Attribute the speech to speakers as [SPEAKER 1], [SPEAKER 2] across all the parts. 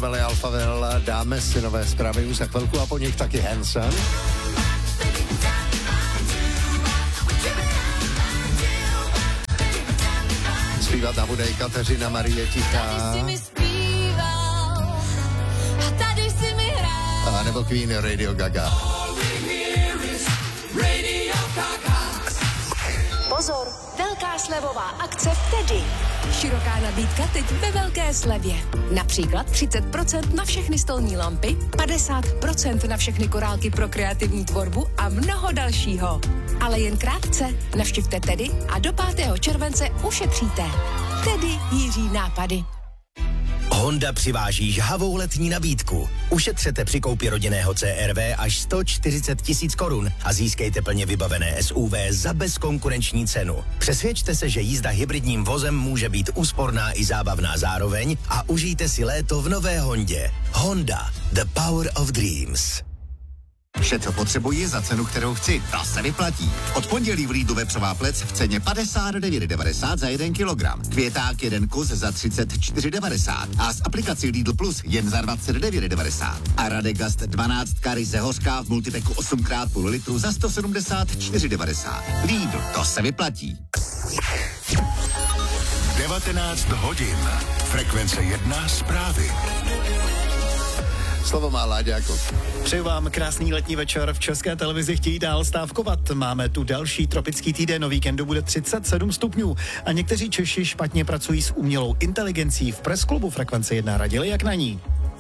[SPEAKER 1] kapely Alphaville dáme si nové zprávy už za chvilku a po nich taky Hanson. Zpívat nám bude i Kateřina Marie Tichá. A nebo Queen Radio Gaga.
[SPEAKER 2] Pozor, velká slevová akce v Tedy. Široká nabídka teď ve velké slevě. Například 30% na všechny stolní lampy, 50% na všechny korálky pro kreativní tvorbu a mnoho dalšího. Ale jen krátce. Navštivte Tedy a do 5. července ušetříte. Tedy Jiří nápady.
[SPEAKER 3] Honda přiváží žhavou letní nabídku. Ušetřete při koupi rodinného CR-V až 140 000 korun a získejte plně vybavené SUV za bezkonkurenční cenu. Přesvědčte se, že jízda hybridním vozem může být úsporná i zábavná zároveň a užijte si léto v nové Hondě. Honda, the power of dreams.
[SPEAKER 4] Vše, co potřebuji za cenu, kterou chci. To se vyplatí. Od pondělí v Lidlu vepřová plec v ceně 59,90 za 1 kilogram. Květák 1 kus za 34,90 a z aplikací Lidl Plus jen za 29,90. A Radegast 12 ryze hořká v multipeku 8x půl litru za 174,90. Lidl, to se vyplatí.
[SPEAKER 5] 19 hodin. Frekvence 1 zprávy.
[SPEAKER 1] Slovo má Láďa Jakub.
[SPEAKER 6] Přeju vám krásný letní večer. V České televizi chtějí dál stávkovat. Máme tu další tropický týden, o víkendu bude 37 stupňů a někteří Češi špatně pracují s umělou inteligencí. V presklubu Frekvence 1 radili, jak na ní.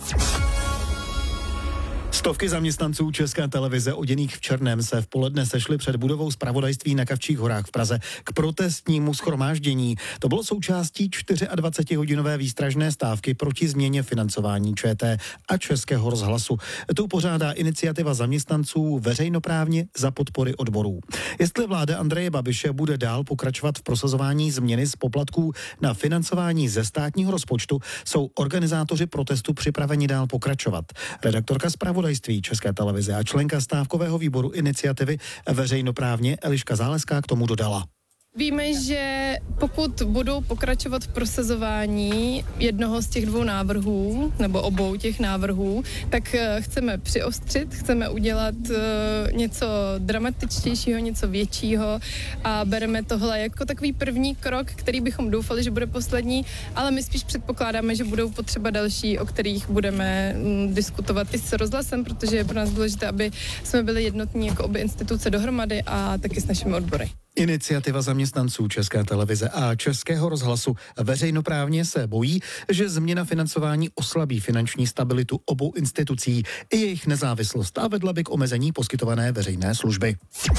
[SPEAKER 6] Stovky zaměstnanců České televize oděných v černém se v poledne sešli před budovou zpravodajství na Kavčích horách v Praze k protestnímu shromáždění. To bylo součástí 24-hodinové výstražné stávky proti změně financování ČT a Českého rozhlasu. Tu pořádá iniciativa zaměstnanců veřejnoprávně za podpory odborů. Jestli vláda Andreje Babiše bude dál pokračovat v prosazování změny z poplatků na financování ze státního rozpočtu, jsou organizátoři protestu připraveni dál pokračovat. Redaktorka zpravodajství České televize a členka stávkového výboru iniciativy veřejnoprávně Eliška Záleská k tomu dodala.
[SPEAKER 7] Víme, že pokud budou pokračovat v prosazování jednoho z těch dvou návrhů, nebo obou těch návrhů, tak chceme přiostřit, chceme udělat něco dramatičtějšího, něco většího a bereme tohle jako takový první krok, který bychom doufali, že bude poslední, ale my spíš předpokládáme, že budou potřeba další, o kterých budeme diskutovat i s rozhlasem, protože je pro nás důležité, aby jsme byli jednotní jako obě instituce dohromady a taky s našimi odbory.
[SPEAKER 6] Iniciativa zaměstnanců České televize a Českého rozhlasu veřejnoprávně se bojí, že změna financování oslabí finanční stabilitu obou institucí i jejich nezávislost a vedla by k omezení poskytované veřejné služby.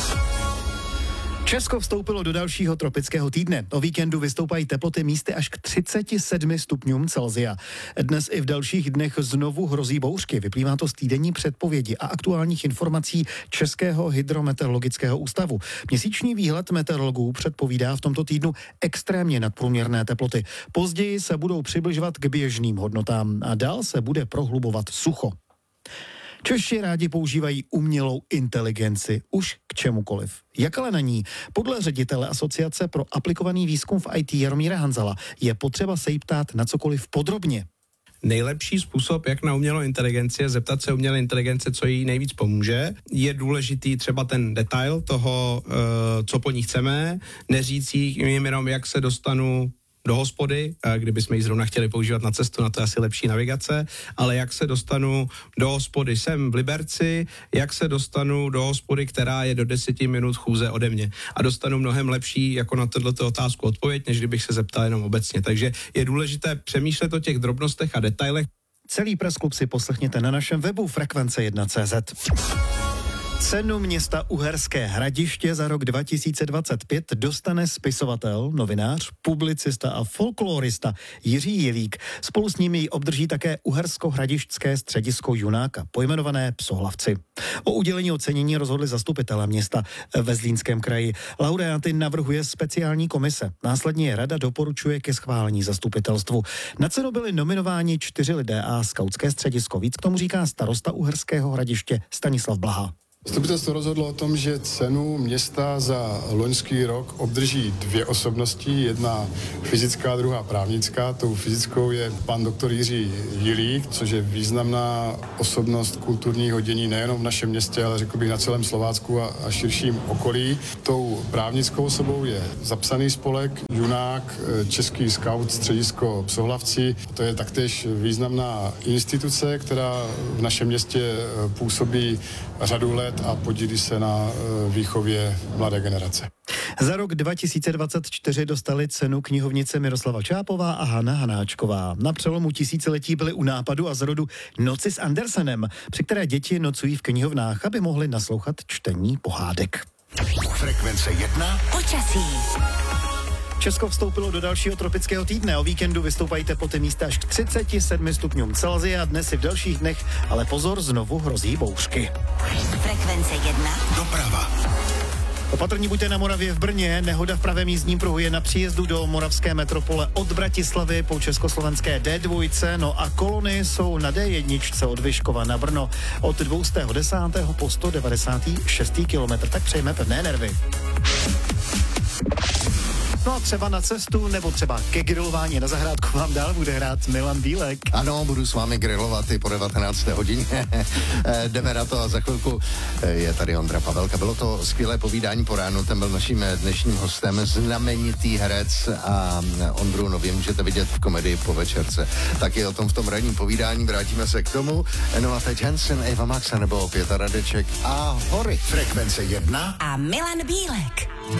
[SPEAKER 6] Česko vstoupilo do dalšího tropického týdne. O víkendu vystoupají teploty místy až k 37 stupňům Celsia. Dnes i v dalších dnech znovu hrozí bouřky. Vyplývá to z týdenní předpovědi a aktuálních informací Českého hydrometeorologického ústavu. Měsíční výhled meteorologů předpovídá v tomto týdnu extrémně nadprůměrné teploty. Později se budou přibližovat k běžným hodnotám a dál se bude prohlubovat sucho. Češi rádi používají umělou inteligenci už k čemukoliv. Jak ale na ní? Podle ředitele Asociace pro aplikovaný výzkum v IT Jaromíra Hanzala je potřeba se jí ptát na cokoliv podrobně.
[SPEAKER 8] Nejlepší způsob, jak na umělou inteligenci, je zeptat se umělé inteligence, co jí nejvíc pomůže. Je důležitý třeba ten detail toho, co po ní chceme, neříct jim jenom, jak se dostanu do hospody, kdybychom ji zrovna chtěli používat na cestu, na to je asi lepší navigace, ale jak se dostanu do hospody, jsem v Liberci, jak se dostanu do hospody, která je do 10 minut chůze ode mě. A dostanu mnohem lepší jako na tato otázku odpověď, než kdybych se zeptal jenom obecně. Takže je důležité přemýšlet o těch drobnostech a detailech.
[SPEAKER 6] Celý pressklub si poslechněte na našem webu frekvence1.cz. Cenu města Uherské Hradiště za rok 2025 dostane spisovatel, novinář, publicista a folklorista Jiří Jilík. Spolu s nimi ji obdrží také Uhersko-Hradištské středisko Junáka, pojmenované Psohlavci. O udělení ocenění rozhodli zastupitelé města ve Zlínském kraji. Laureáty navrhuje speciální komise. Následně je rada doporučuje ke schválení zastupitelstvu. Na cenu byli nominováni 4 lidé a skautské středisko. Víc k tomu říká starosta Uherského Hradiště Stanislav Blaha.
[SPEAKER 9] Zastupitelstvo rozhodlo o tom, že cenu města za loňský rok obdrží 2 osobnosti, jedna fyzická, druhá právnická. Tou fyzickou je pan doktor Jiří Jilík, což je významná osobnost kulturního dění nejenom v našem městě, ale řekl bych na celém Slovácku a širším okolí. Tou právnickou osobou je zapsaný spolek Junák, Český skaut středisko Psohlavci. To je taktéž významná instituce, která v našem městě působí řadu let a podílí se na výchově mladé generace.
[SPEAKER 6] Za rok 2024 dostali cenu knihovnice Miroslava Čápová a Hana Hanáčková. Na přelomu tisíciletí byly u nápadu a zrodu Noci s Andersenem, při které děti nocují v knihovnách, aby mohly naslouchat čtení pohádek.
[SPEAKER 5] Frekvence 1.
[SPEAKER 2] Počasí.
[SPEAKER 6] Česko vstoupilo do dalšího tropického týdne. O víkendu vystoupají teploty místa až k 37 stupňům Celsia. Dnes i v dalších dnech, ale pozor, znovu hrozí bouřky.
[SPEAKER 2] Frekvence 1.
[SPEAKER 5] Doprava.
[SPEAKER 6] Opatrní buďte na Moravě v Brně. Nehoda v pravém jízdním pruhu je na příjezdu do moravské metropole od Bratislavy po československé D2. No a kolony jsou na D1 od Vyškova na Brno od 210. po 196. kilometr. Tak přejme pevné nervy. No a třeba na cestu nebo třeba ke grilování na zahrádku vám dál bude hrát Milan Bílek.
[SPEAKER 1] Ano, budu s vámi grilovat i po 19. hodině. Jdeme na to a za chvilku je tady Ondra Pavelka. Bylo to skvělé povídání po ránu, ten byl naším dnešním hostem, znamenitý herec a Ondru nově můžete vidět v komedii Po večerce. Taky o tom v tom ranním povídání, vrátíme se k tomu. No a teď Hansen, Eva Maxa nebo Pěta Radeček a Hory.
[SPEAKER 5] Frekvence 1.
[SPEAKER 2] A Milan Bílek.